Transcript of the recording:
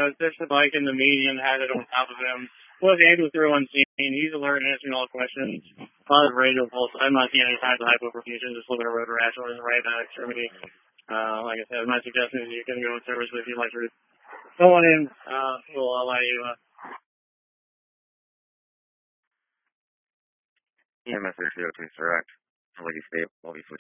Ditched the bike in the median, had it on top of him. Was able through unseen. He's alert and answering all questions. Positive radio pulse. I'm not seeing any signs of hypoperfusion, just a little bit of rotor rash on his right extremity. Like I said, my suggestion is you can go in service with you like Ruth. Go on in. We'll allow you. EMS 02, please direct. I'll let you stay while we switch